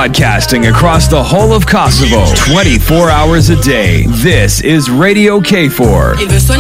Broadcasting across the whole of Kosovo, 24 hours a day. This is Radio KFOR.